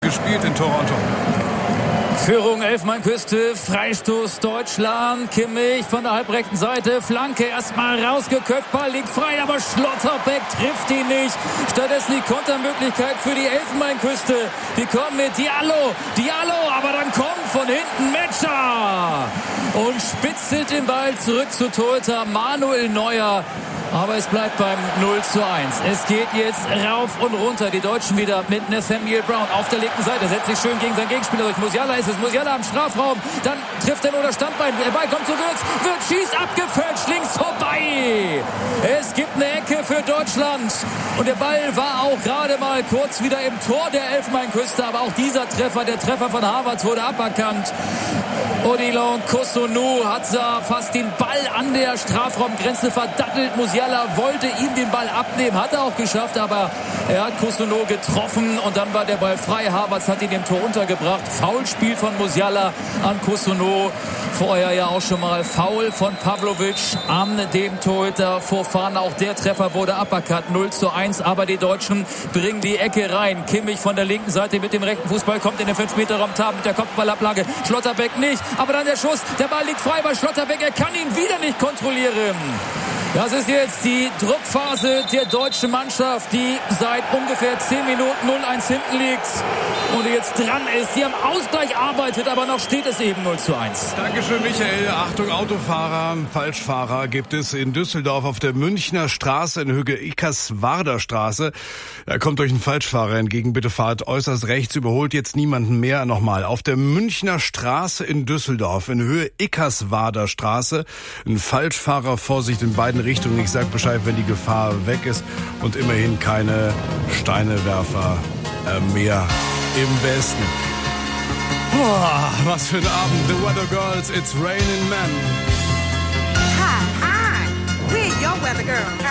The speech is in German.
gespielt in Toronto. Führung Elfenbeinküste, Freistoß Deutschland, Kimmich von der halbrechten Seite, Flanke erstmal rausgeköpft, Ball liegt frei, aber Schlotterbeck trifft ihn nicht. Stattdessen die Kontermöglichkeit für die Elfenbeinküste. Die kommen mit Diallo, aber dann kommt von hinten Metscher und spitzelt den Ball zurück zu Torhüter Manuel Neuer. Aber es bleibt beim 0:1. Es geht jetzt rauf und runter. Die Deutschen wieder mit Nathaniel Brown auf der linken Seite. Setzt sich schön gegen seinen Gegenspieler durch. Musiala ist es. Musiala am Strafraum. Dann trifft er nur das Standbein. Der Ball kommt zu Wirtz. Wirtz schießt abgefälscht. Links vorbei. Es gibt eine Ecke für Deutschland. Und der Ball war auch gerade mal kurz wieder im Tor der Elfenbeinküste. Aber auch dieser Treffer, der Treffer von Havertz, wurde aberkannt. Odilon Cossonu hat da fast den Ball an der Strafraumgrenze verdattelt. Musiala wollte ihm den Ball abnehmen, hat er auch geschafft, aber er hat Cossonu getroffen und dann war der Ball frei. Havertz hat ihn im Tor untergebracht. Foulspiel von Musiala an Cossonu. Vorher ja auch schon mal Foul von Pavlovic an dem Torhüter Fofana. Auch der Treffer wurde aberkannt. 0:1, aber die Deutschen bringen die Ecke rein. Kimmich von der linken Seite mit dem rechten Fußball kommt in den 5-Meter-Raum, Tab mit der Kopfballablage. Schlotterbeck nicht, aber dann der Schuss. Der Ball liegt frei bei Schlotterbeck. Er kann ihn wieder nicht kontrollieren. Das ist jetzt die Druckphase der deutschen Mannschaft, die seit ungefähr 10 Minuten 0:1 hinten liegt und jetzt dran ist. Die am Ausgleich arbeitet, aber noch steht es eben 0:1. Dankeschön, Michael. Achtung, Autofahrer, Falschfahrer gibt es in Düsseldorf auf der Münchner Straße in Höhe Ickerswarder Straße. Da kommt euch ein Falschfahrer entgegen. Bitte fahrt äußerst rechts, überholt jetzt niemanden mehr. Nochmal, auf der Münchner Straße in Düsseldorf in Höhe Ickerswarder Straße. Ein Falschfahrer, Vorsicht in beiden Richtungen. Ich sag Bescheid, wenn die Gefahr weg ist und immerhin keine Steinewerfer mehr im Westen. Boah, was für ein Abend. The Weather Girls, It's Raining Men. Hi, we're your weather girls.